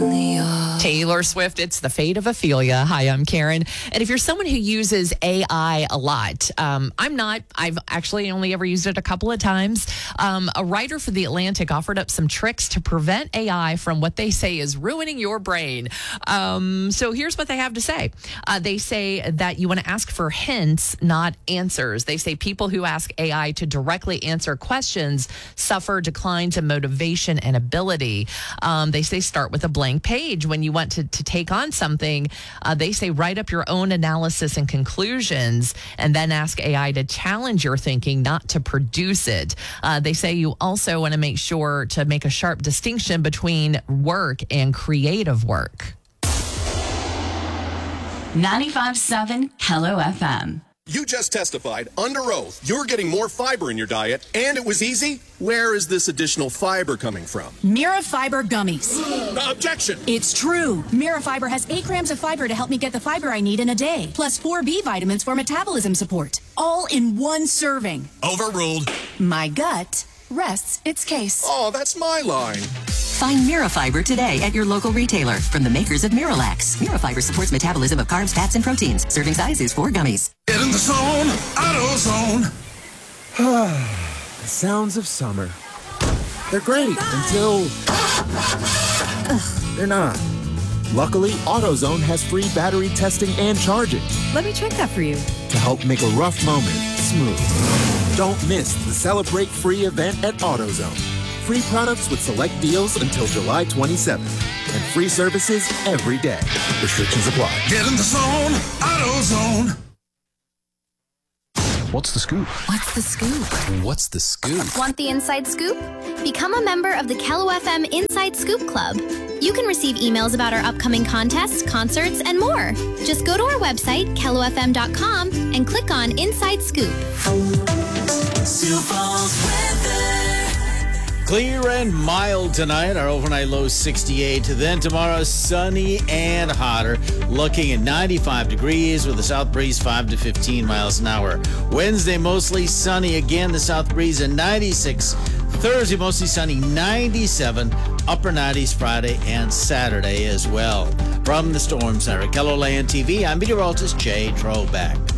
Taylor Swift, it's the fate of Ophelia. Hi, I'm Karen. And if you're someone who uses AI a lot, I'm not. I've actually only ever used it a couple of times. A writer for The Atlantic offered up some tricks to prevent AI from what they say is ruining your brain. So here's what they have to say. They say that you want to ask for hints, not answers. They say people who ask AI to directly answer questions suffer declines in motivation and ability. They say start with a blank page. When you want to take on something, they say write up your own analysis and conclusions and then ask AI to challenge your thinking, not to produce it. They say you also want to make sure to make a sharp distinction between work and creative work. 95.7 Hello FM. You just testified under oath you're getting more fiber in your diet, and it was easy. Where is this additional fiber coming from? Mira Fiber Gummies. Objection! It's true. Mira Fiber has 8 grams of fiber to help me get the fiber I need in a day, plus 4 B vitamins for metabolism support. All in one serving. Overruled. My gut rests its case. Oh, that's my line. Find Mirafiber today at your local retailer from the makers of Miralax. Mirafiber supports metabolism of carbs, fats, and proteins. Serving size is 4 gummies. Get in the zone, AutoZone. The sounds of summer. They're great until they're not. Luckily, AutoZone has free battery testing and charging Let me check that for you. to help make a rough moment smooth. Don't miss the Celebrate Free event at AutoZone. Free products with select deals until July 27th. And free services every day. Restrictions apply. Get in the zone, AutoZone. What's the scoop? What's the scoop? What's the scoop? Want the inside scoop? Become a member of the Kello FM Inside Scoop Club. You can receive emails about our upcoming contests, concerts, and more. Just go to our website, kellofm.com, and click on Inside Scoop. Clear and mild tonight. Our overnight low 68. Then tomorrow, sunny and hotter. Looking at 95 degrees with a south breeze 5 to 15 miles an hour. Wednesday, mostly sunny again. The south breeze at 96. Thursday, mostly sunny 97. Upper 90s Friday and Saturday as well. From the Storm Center, KELOLAND TV, I'm meteorologist Jay Trobeck.